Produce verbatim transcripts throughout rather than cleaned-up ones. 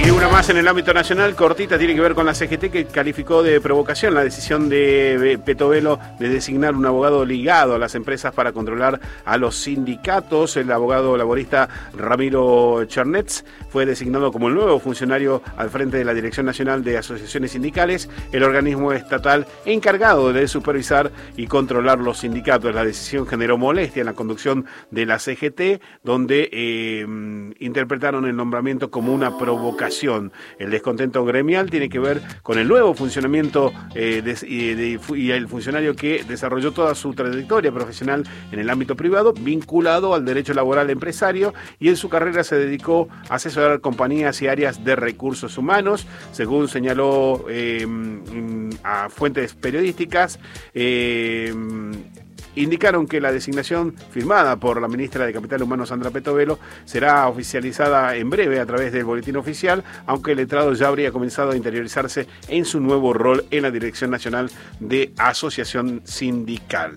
Y una más en el ámbito nacional, cortita, tiene que ver con la C G T, que calificó de provocación la decisión de Petovelo de designar un abogado ligado a las empresas para controlar a los sindicatos. El abogado laborista Ramiro Chernets fue designado como el nuevo funcionario al frente de la Dirección Nacional de Asociaciones Sindicales, el organismo estatal encargado de supervisar y controlar los sindicatos. La decisión generó molestia en la conducción de la C G T, donde eh, interpretaron el nombramiento como una provocación. El descontento gremial tiene que ver con el nuevo funcionamiento eh, de, y, de, y el funcionario que desarrolló toda su trayectoria profesional en el ámbito privado, vinculado al derecho laboral empresario, y en su carrera se dedicó a asesorar compañías y áreas de recursos humanos, según señaló eh, a fuentes periodísticas. Eh, Indicaron que la designación firmada por la ministra de Capital Humano, Sandra Petovelo, será oficializada en breve a través del boletín oficial, aunque el letrado ya habría comenzado a interiorizarse en su nuevo rol en la Dirección Nacional de Asociación Sindical.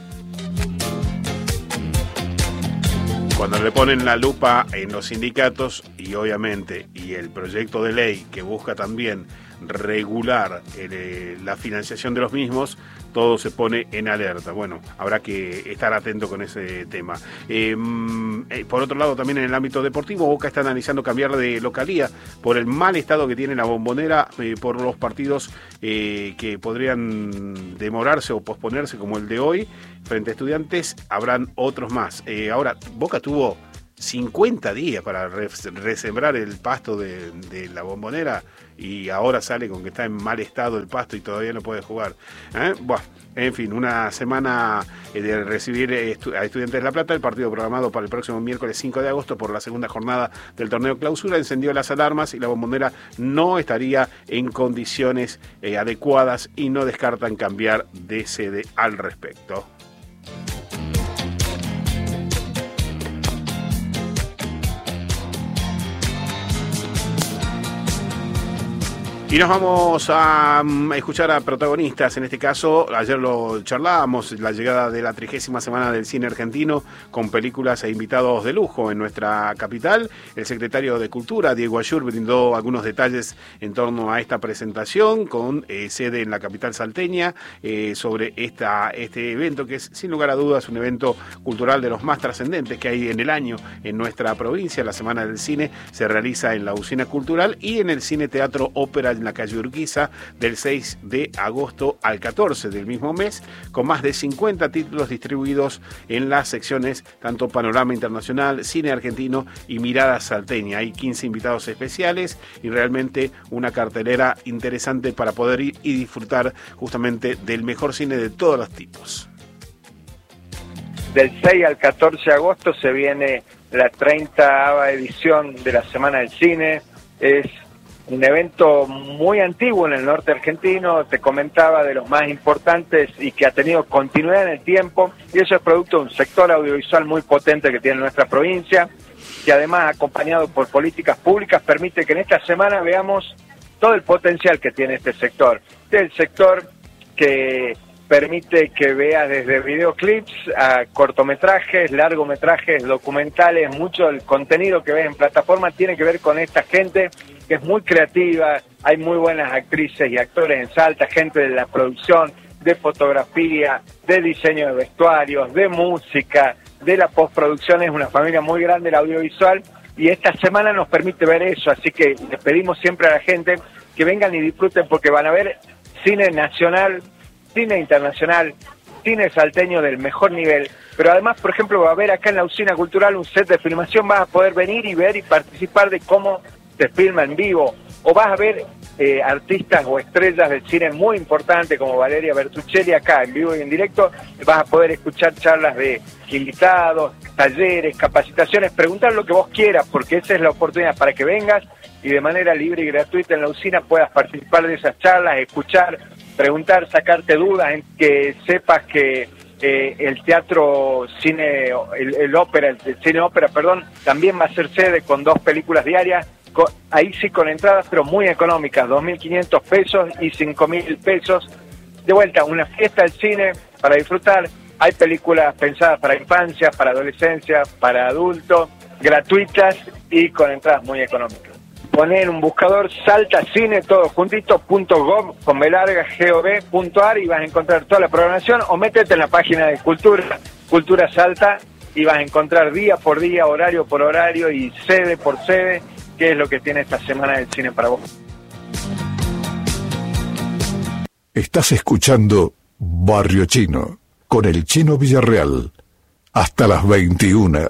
Cuando le ponen la lupa en los sindicatos y obviamente y el proyecto de ley que busca también regular el, la financiación de los mismos, todo se pone en alerta. Bueno, habrá que estar atento con ese tema. Eh, por otro lado, también en el ámbito deportivo, Boca está analizando cambiar de localía por el mal estado que tiene la Bombonera, eh, por los partidos eh, que podrían demorarse o posponerse, como el de hoy frente a Estudiantes. Habrán otros más. Eh, ahora, Boca tuvo cincuenta días para resembrar el pasto de, de la Bombonera y ahora sale con que está en mal estado el pasto y todavía no puede jugar. ¿Eh? Bueno, en fin, una semana de recibir estu- a Estudiantes de La Plata. El partido programado para el próximo miércoles cinco de agosto por la segunda jornada del torneo clausura encendió las alarmas y la Bombonera no estaría en condiciones eh, adecuadas y no descartan cambiar de sede al respecto. Y nos vamos a, a escuchar a protagonistas. En este caso, ayer lo charlábamos, la llegada de la trigésima semana del cine argentino con películas e invitados de lujo en nuestra capital. El secretario de Cultura, Diego Ayur, brindó algunos detalles en torno a esta presentación con eh, sede en la capital salteña, eh, sobre esta, este evento que es, sin lugar a dudas, un evento cultural de los más trascendentes que hay en el año en nuestra provincia. La Semana del Cine se realiza en la Usina Cultural y en el Cine Teatro Ópera en la calle Urquiza del seis de agosto al catorce del mismo mes, con más de cincuenta títulos distribuidos en las secciones tanto Panorama Internacional, Cine Argentino y Mirada Salteña. Hay quince invitados especiales y realmente una cartelera interesante para poder ir y disfrutar justamente del mejor cine de todos los tipos. Del seis al catorce de agosto se viene la treintaava edición de la Semana del Cine. Es un evento muy antiguo en el norte argentino, te comentaba, de los más importantes y que ha tenido continuidad en el tiempo, y eso es producto de un sector audiovisual muy potente que tiene nuestra provincia, que además, acompañado por políticas públicas, permite que en esta semana veamos todo el potencial que tiene este sector. Este es el sector que permite que veas desde videoclips a cortometrajes, largometrajes, documentales. Mucho del contenido que ves en plataforma tiene que ver con esta gente que es muy creativa. Hay muy buenas actrices y actores en Salta, gente de la producción, de fotografía, de diseño de vestuarios, de música, de la postproducción. Es una familia muy grande el audiovisual y esta semana nos permite ver eso, así que les pedimos siempre a la gente que vengan y disfruten porque van a ver cine nacional, cine internacional, cine salteño del mejor nivel, pero además, por ejemplo, va a haber acá en la Usina Cultural un set de filmación, vas a poder venir y ver y participar de cómo se filma en vivo, o vas a ver eh, artistas o estrellas del cine muy importantes como Valeria Bertuccelli acá en vivo y en directo. Vas a poder escuchar charlas de invitados, talleres, capacitaciones, preguntar lo que vos quieras, porque esa es la oportunidad para que vengas y de manera libre y gratuita en la Usina puedas participar de esas charlas, escuchar, preguntar, sacarte dudas, en que sepas que eh, el teatro cine, el, el ópera, el cine ópera, perdón, también va a ser sede con dos películas diarias, con, ahí sí con entradas, pero muy económicas, dos mil quinientos pesos y cinco mil pesos. De vuelta, una fiesta del cine para disfrutar. Hay películas pensadas para infancia, para adolescencia, para adultos, gratuitas y con entradas muy económicas. poné en un buscador Salta Cine, todo juntito, punto gov, con B larga, gov, punto ar, y vas a encontrar toda la programación, o métete en la página de Cultura, Cultura Salta, y vas a encontrar día por día, horario por horario y sede por sede, qué es lo que tiene esta Semana del Cine para vos. Estás escuchando Barrio Chino, con el Chino Villarreal, hasta las veintiuna.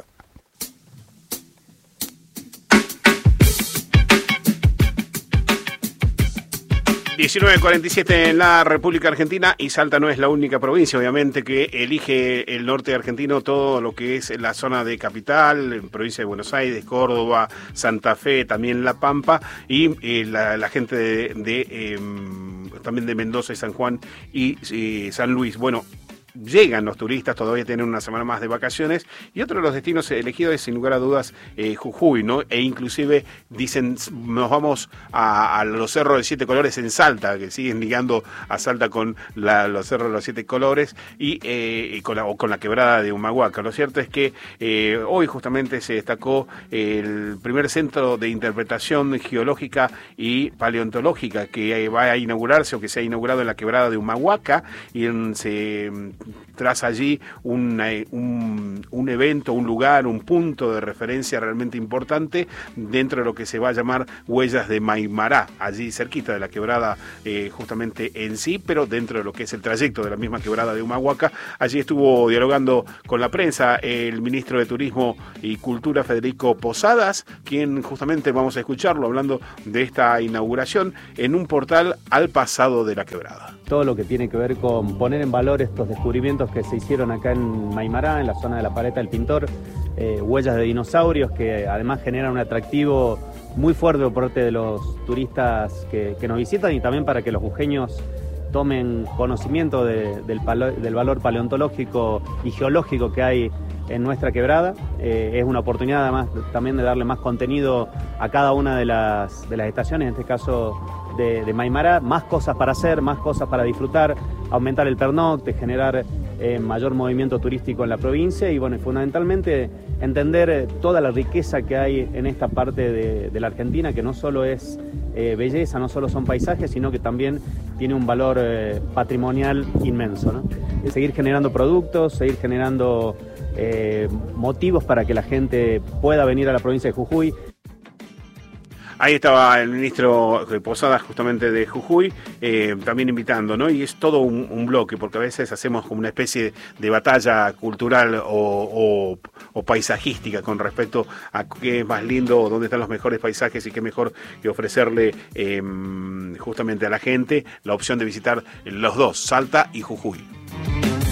diecinueve cuarenta y siete en la República Argentina, y Salta no es la única provincia, obviamente, que elige el norte argentino, todo lo que es la zona de capital, provincia de Buenos Aires, Córdoba, Santa Fe, también La Pampa, y eh, la, la gente de, de eh, también de Mendoza y San Juan y eh, San Luis. Bueno, llegan los turistas, todavía tienen una semana más de vacaciones, y otro de los destinos elegidos es, sin lugar a dudas, eh, Jujuy, ¿no? E inclusive dicen, nos vamos a, a los cerros de siete colores en Salta, que siguen ligando a Salta con la, los cerros de los siete colores y, eh, y con, la, o con la quebrada de Humahuaca. Lo cierto es que eh, hoy justamente se destacó el primer centro de interpretación geológica y paleontológica que va a inaugurarse, o que se ha inaugurado en la quebrada de Humahuaca, y en, se tras allí una, un, un evento, un lugar, un punto de referencia realmente importante dentro de lo que se va a llamar Huellas de Maimará, allí cerquita de la quebrada eh, justamente en sí, pero dentro de lo que es el trayecto de la misma quebrada de Humahuaca. Allí estuvo dialogando con la prensa el ministro de Turismo y Cultura, Federico Posadas, quien justamente vamos a escucharlo hablando de esta inauguración en un portal al pasado de la quebrada. Todo lo que tiene que ver con poner en valor estos descubrimientos que se hicieron acá en Maimará, en la zona de la Paleta del Pintor, eh, huellas de dinosaurios que además generan un atractivo muy fuerte por parte de los turistas que, que nos visitan, y también para que los jujeños tomen conocimiento de, del, palo, del valor paleontológico y geológico que hay en nuestra quebrada. Eh, es una oportunidad además también de darle más contenido a cada una de las, de las estaciones, en este caso de, de Maimará, más cosas para hacer, más cosas para disfrutar, aumentar el pernocte, generar eh, mayor movimiento turístico en la provincia, y bueno, fundamentalmente entender toda la riqueza que hay en esta parte de, de la Argentina, que no solo es eh, belleza, no solo son paisajes, sino que también tiene un valor eh, patrimonial inmenso, ¿no? Seguir generando productos, seguir generando eh, motivos para que la gente pueda venir a la provincia de Jujuy. Ahí estaba el ministro Posadas, justamente de Jujuy, eh, también invitando, ¿no? Y es todo un, un bloque, porque a veces hacemos como una especie de batalla cultural o, o, o paisajística con respecto a qué es más lindo, dónde están los mejores paisajes, y qué mejor que ofrecerle eh, justamente a la gente la opción de visitar los dos, Salta y Jujuy.